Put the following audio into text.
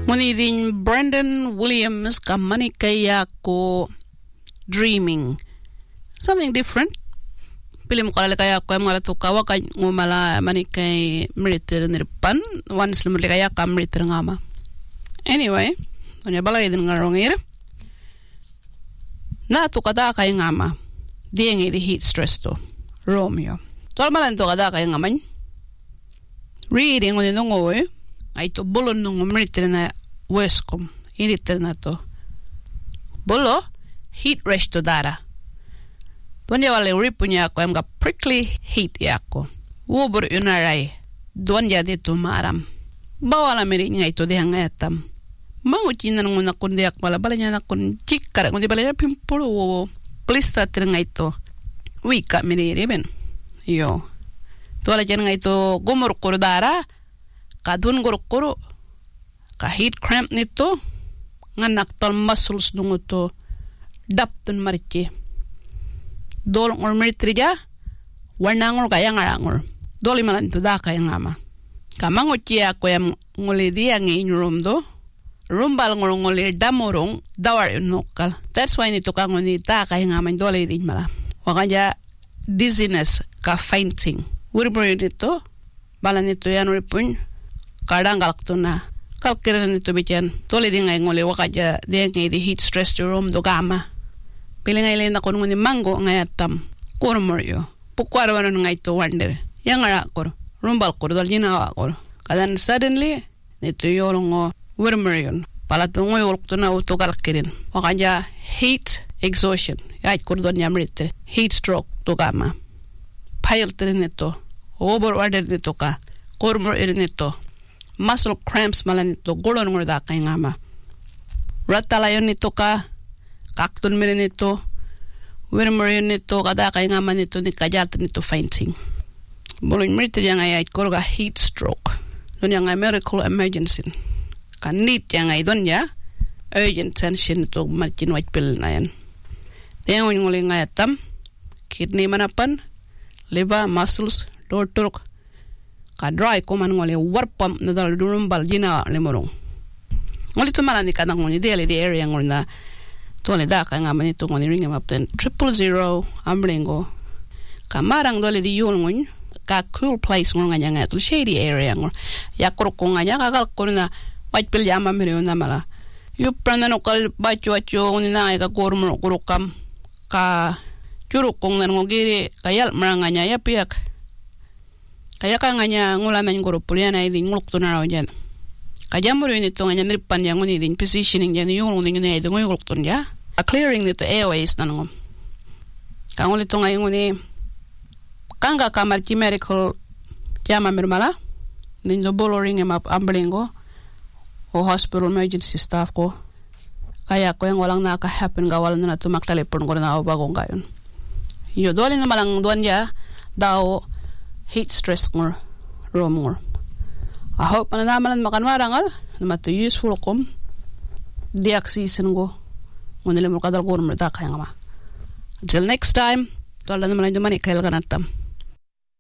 Munidin Brendan Williams kamanikaya ko dreaming. Something different. Pilim ko kaya ko mga tukawa kay ngumala manikay military nirpan once lumuli kaya ka military ngama. Anyway, unya balay din ngarongir. Na tukada kay ngama. Dieng di heat stress to. Romeo. Tual malan tukada kay ngaman. Reading on nungoy. Ay to bulon nung military na weskom. Initir na to. Bulo, heat rash to dara. Tuanya wale ripunya ako mga prickly heat yako. Wubur unaray. Duanya dito maram. Bawala meri nga ito dihang ngayatam. Mauchi na nung nakon diyak pala. Bala niya nakon chikara. Kundi bala niya pimpuro. Plista tir nga ito. Wika meri riben. Yo. Tuwala dyan nga ito gumurukuro dara. Kadun gurukuro. Ka heat cramp nito. Nga naktal muscles nung ito. Daptun marichi. Dolong or meritrija. Warnangor kaya ngarangor. Doli malan ito da kaya ngama. Kamanguchi ako yung nguli diya ngayon room do. Rumbal ngor nguli damorong. Dawar yung nukal. That's why nito ka nguni da kaya ngama. Doli din mala. Wakanya dizziness ka fainting. Wuribur nito. Bala nito yan ripun. Kadang galak to na. Kalkiran nito bityan. Doli din ngayon nguli wakanya diya ngayon di heat stress to room do gama. Pili nga ilay na ko nung mango ngayatam. Kurumor yo. Pukwarwan nung nga ito wonder. Yang nga rakor. Rumbal ko. Dal ginawa ko. Kadan suddenly. Nito yorong o. Wirmer yun. Palatong nga yulok to na utukal kirin. Wakanya heat exhaustion. Yait ko doon niya mrite. Heat stroke to gama. Pile tirin nito. Over order nito ka. Kurumor irin nito. Muscle cramps malan nito. Gulon nga da kay ngama. Ratalayon nito ka. Kaktun meron nito. Wirmer yun nito. Kada kay nga man nito. Nikajata nito fainting. Bulong merito niya nga yait ko ka heat stroke. Doon niya nga medical emergency. Kanit niya nga doon niya. Urgent tension nito. Makin white pill na yan. Diyan yung uling nga yatam. Kidney manapan. Liver, muscles, dorturk. Ka-dry ko man nguli warpam na dal durumbal jina limurong. Nguli tumalan ni kanang nguli. Di area nguli na tuwali da ka nga man ito ngoni ring up then 000 amblingo kamarang dole di yun ngon ka cool place ngon nga nga ito shady area ngon yakuro ko nga nga kakal ko na white pill yama mero na mala yu prana no kal bacho ngoni na ay ka kormo kurukam ka churuk kong nan ngogiri kayal maranga nya ya piak kaya ka nga nya ngulaman grupo yan ay din ngulok to na raw dyan kaya mo rin ito nga nya niripan niya ngoni din positioning dyan yung ngoni nga ito ngulok to niya a clearing nito airways na nung kang ulit ito ngayon ni kanga kamar ki medical jama mirmala nindo boloring em ambulingo o hospital emergency staff ko kaya ko yung walang naka-happen ga walang na tumaktelepon ko na bagong gayon yo dole na malang duwan niya daw heat stress ngor room ngor I hope mananaman makanwarangal na mato useful kom diak season go ngunili mo kadal gurumur da kaya nga ma. Until next time, tuwala naman lang dumani kail ka natam.